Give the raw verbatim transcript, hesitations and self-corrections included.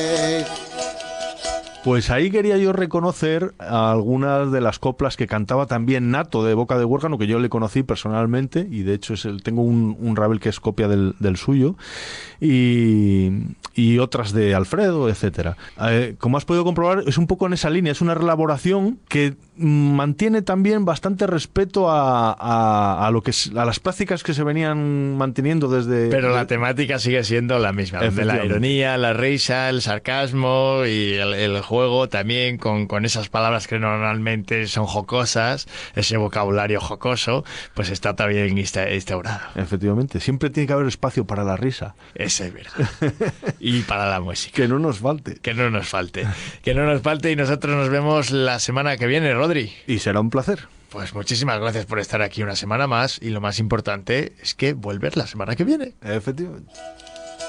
Pues ahí quería yo reconocer algunas de las coplas que cantaba también Nato de Boca de Huérgano, que yo le conocí personalmente, y de hecho es el, tengo un, un rabel que es copia del, del suyo, y, y otras de Alfredo, etcétera. Eh, como has podido comprobar, es un poco en esa línea, es una elaboración que mantiene también bastante respeto a, a, a lo que es, a las prácticas que se venían manteniendo desde... Pero de, la temática sigue siendo la misma, donde la ironía, la risa, el sarcasmo y el, el juego también con, con esas palabras que normalmente son jocosas, ese vocabulario jocoso, pues está también instaurado. Efectivamente, siempre tiene que haber espacio para la risa. Eso es verdad. Y para la música. Que no nos falte. Que no nos falte. Que no nos falte y nosotros nos vemos la semana que viene, Rodri. Y será un placer. Pues muchísimas gracias por estar aquí una semana más y lo más importante es que vuelves la semana que viene. Efectivamente.